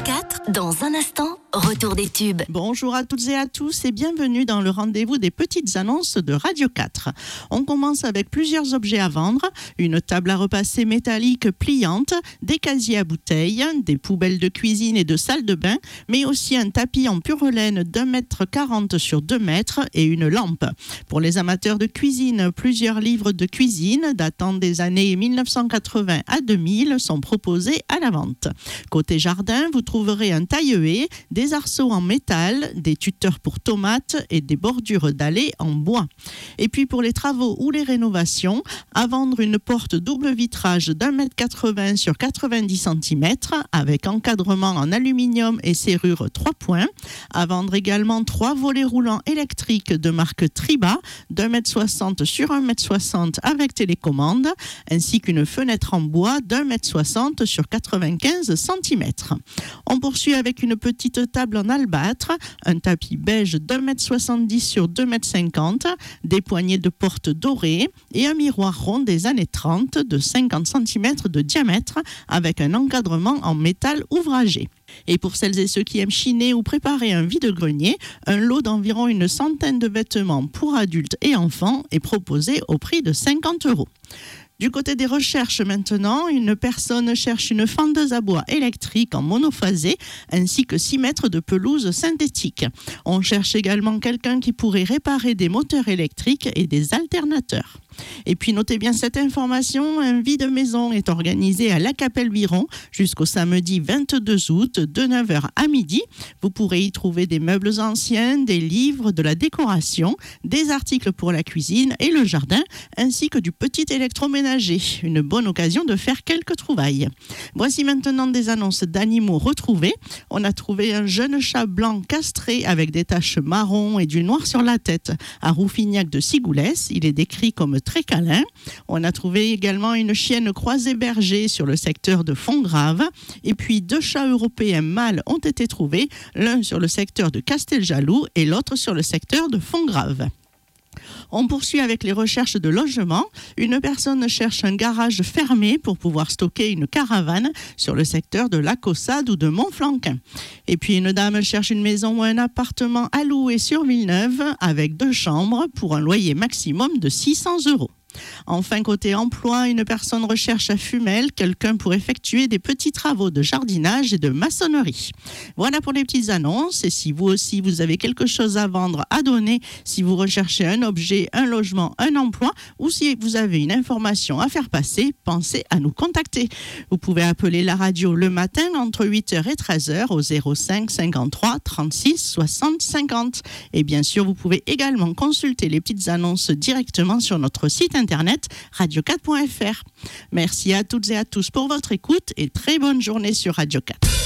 4, dans un instant, retour des tubes. Bonjour à toutes et à tous et bienvenue dans le rendez-vous des petites annonces de Radio 4. On commence avec plusieurs objets à vendre, une table à repasser métallique pliante, des casiers à bouteilles, des poubelles de cuisine et de salle de bain, mais aussi un tapis en pure laine d'1,40 m sur 2 mètres et une lampe. Pour les amateurs de cuisine, plusieurs livres de cuisine datant des années 1980 à 2000 sont proposés à la vente. Côté jardin, vous trouverez un taille-haie, des arceaux en métal, des tuteurs pour tomates et des bordures d'allées en bois. Et puis pour les travaux ou les rénovations, à vendre une porte double vitrage d'1,80 m sur 90 cm avec encadrement en aluminium et serrure 3 points. À vendre également 3 volets roulants électriques de marque Triba d'1,60 m sur 1,60 m avec télécommande, ainsi qu'une fenêtre en bois d'1,60 m sur 95 cm. On poursuit avec une petite table en albâtre, un tapis beige d'1,70 m sur 2,50 m, des poignées de porte dorées et un miroir rond des années 30 de 50 cm de diamètre avec un encadrement en métal ouvragé. Et pour celles et ceux qui aiment chiner ou préparer un vide-grenier, un lot d'environ une centaine de vêtements pour adultes et enfants est proposé au prix de 50 €. Du côté des recherches maintenant, une personne cherche une fendeuse à bois électrique en monophasé ainsi que 6 mètres de pelouse synthétique. On cherche également quelqu'un qui pourrait réparer des moteurs électriques et des alternateurs. Et puis notez bien cette information, un vide-maison est organisé à La Capelle-Viron jusqu'au samedi 22 août de 9h à midi. Vous pourrez y trouver des meubles anciens, des livres, de la décoration, des articles pour la cuisine et le jardin, ainsi que du petit électroménager. Une bonne occasion de faire quelques trouvailles. Voici maintenant des annonces d'animaux retrouvés. On a trouvé un jeune chat blanc castré avec des taches marron et du noir sur la tête à Rouffignac de Sigoulès. Il est décrit comme très câlin. On a trouvé également une chienne croisée berger sur le secteur de Fontgrave. Et puis 2 chats européens mâles ont été trouvés, l'un sur le secteur de Casteljaloux et l'autre sur le secteur de Fontgrave. On poursuit avec les recherches de logement. Une personne cherche un garage fermé pour pouvoir stocker une caravane sur le secteur de La Caussade ou de Montflanquin. Et puis une dame cherche une maison ou un appartement à louer sur Villeneuve avec 2 chambres pour un loyer maximum de 600 €. Enfin, côté emploi, une personne recherche à Fumel quelqu'un pour effectuer des petits travaux de jardinage et de maçonnerie. Voilà pour les petites annonces. Et si vous aussi, vous avez quelque chose à vendre, à donner, si vous recherchez un objet, un logement, un emploi, ou si vous avez une information à faire passer, pensez à nous contacter. Vous pouvez appeler la radio le matin entre 8h et 13h au 05 53 36 60 50. Et bien sûr, vous pouvez également consulter les petites annonces directement sur notre site internet radio4.fr. Merci à toutes et à tous pour votre écoute et très bonne journée sur Radio 4.